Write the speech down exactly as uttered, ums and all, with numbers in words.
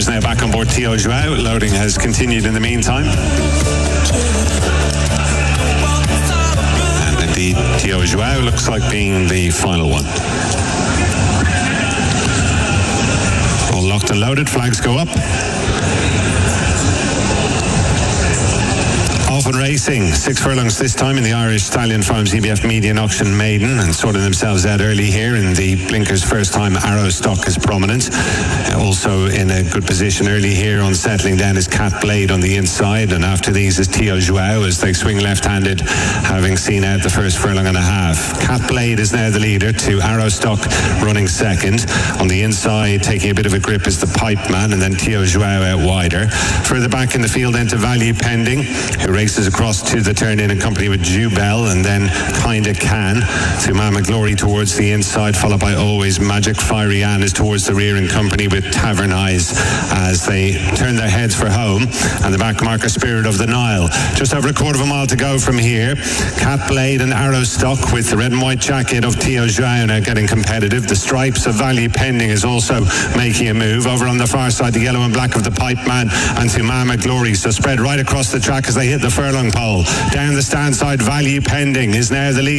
cars now back on board Tio Joao. Loading has continued in the meantime. And indeed, Tio Joao looks like being the final one. All locked and loaded, flags go up. Open racing, six furlongs this time in the Irish Stallion Farms E B F Median Auction Maiden, and sorting themselves out early here in the Blinkers first time. Arrow Stock is prominent. Uh, also in a good position early here on settling down is Cat Blade on the inside, and after these is Tio Joao as they swing left-handed, having seen out the first furlong and a half. Cat Blade is now the leader, to Arrow Stock running second. On the inside, taking a bit of a grip is the Pipe Man, and then Tio Joao out wider. Further back in the field then to Value Pending, who races across to the turn in in company with Jubel, and then Kinda Can to Mama Glory towards the inside, followed by Always Magic. Fiery Ann is towards the rear in company with Tavern Eyes as they turn their heads for home, and the back marker Spirit of the Nile. Just over a quarter of a mile to go from here. Cat Blade and Arrow Stock with the red and white jacket of Tio Joao now getting competitive. The stripes of Value Pending is also making a move. Over on the far side, the yellow and black of the Pipe Man and to Mama Glory. So spread right across the track as they hit the furlong pole. Down the stand side, Value Pending is now the lead.